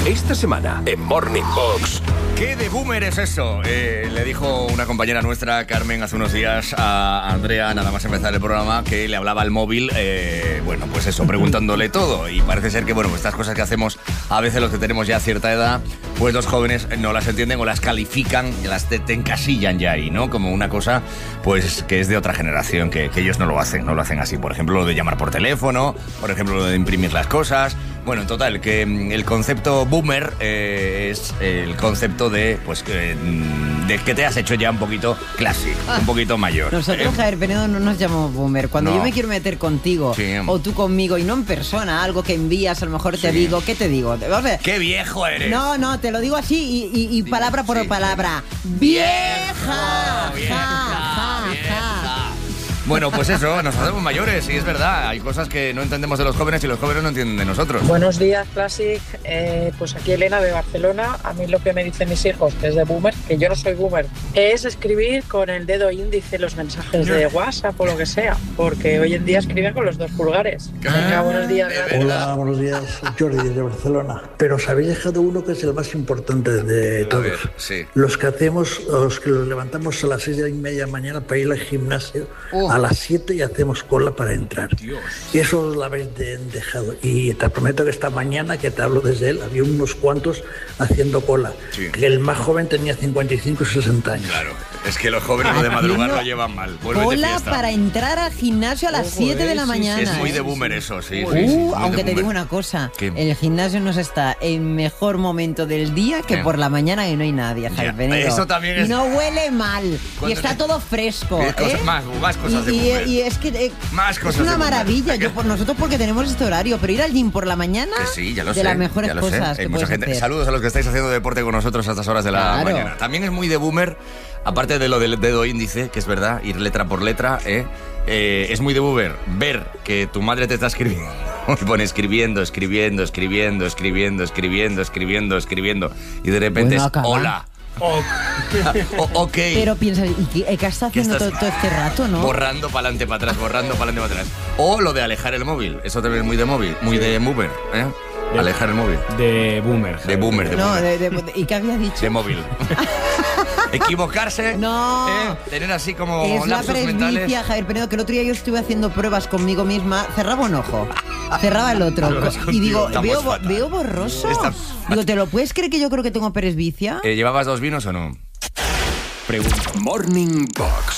Esta semana en Morning Box. ¿Qué de boomer es eso? Le dijo una compañera nuestra, Carmen, hace unos días a Andrea, nada más empezar el programa, que le hablaba al móvil, bueno, pues eso, preguntándole todo. Y parece ser que, bueno, pues estas cosas que hacemos a veces los que tenemos ya cierta edad, pues los jóvenes no las entienden o las califican, las te encasillan ya ahí, ¿no? Como una cosa, pues, que es de otra generación, que ellos no lo hacen así. Por ejemplo, lo de llamar por teléfono, por ejemplo, lo de imprimir las cosas. Bueno, en total, que el concepto boomer es el concepto de, pues, de que te has hecho ya un poquito clásico, un poquito mayor. Nosotros, Javier Penedo, no nos llamamos boomer. Cuando yo me quiero meter contigo, o tú conmigo, y no en persona, algo que envías, a lo mejor te digo, ¿qué te digo? ¡Qué viejo eres! No, te lo digo así y palabra por palabra. ¡Vieja! Bueno, pues eso, nos hacemos mayores, y es verdad, hay cosas que no entendemos de los jóvenes y los jóvenes no entienden de nosotros. Buenos días, Classic. Pues aquí Elena de Barcelona. A mí lo que me dicen mis hijos, que es de boomer, que yo no soy boomer, es escribir con el dedo índice los mensajes de WhatsApp o lo que sea, porque hoy en día escriben con los dos pulgares. Venga, buenos días. Hola, buenos días, Jordi de Barcelona. Pero os habéis dejado uno que es el más importante de todos. Ver, sí. Los que los levantamos a las 6:30 de la mañana para ir al gimnasio. A las 7 ya hacemos cola para entrar. Dios. Y eso lo habéis dejado. Y te prometo que esta mañana, que te hablo desde él, había unos cuantos haciendo cola. Sí. Que el más joven tenía 55 y 60 años. Claro, es que los jóvenes lo de madrugar lo llevan mal. Cola para entrar al gimnasio a las 7 de la mañana. Es muy de boomer eso, sí. Aunque te digo una cosa, el gimnasio nos está en mejor momento del día que por la mañana que no hay nadie, Javier Penedo. Eso también es... Y no huele mal. Y está todo fresco. Más cosas de boomer. Y es que más cosas es una de maravilla. Nosotros porque tenemos este horario, pero ir al gym por la mañana, sí, ya lo de sé, las mejores cosas que mucha puedes gente. hacer. Saludos a los que estáis haciendo deporte con nosotros a estas horas de la mañana. También es muy de boomer, aparte de lo del dedo índice, que es verdad, ir letra por letra, es muy de boomer ver que tu madre te está escribiendo. Y pone escribiendo, y de repente es hola. Ok. Pero piensa, ¿y qué está haciendo todo este rato, no? Borrando para adelante, para atrás, O lo de alejar el móvil. Eso también es muy de móvil, muy de boomer, alejar el móvil. De boomer. De boomer. ¿Y qué había dicho? De móvil. Equivocarse. No. Tener así como es la lapsus presbicia, mentales. Javier Penedo, que el otro día yo estuve haciendo pruebas conmigo misma. Cerraba un ojo, cerraba el otro. Y digo, veo borroso. Digo, ¿te lo puedes creer que yo creo que tengo presbicia? ¿Llevabas 2 vinos o no? Pregunta. Morning Box.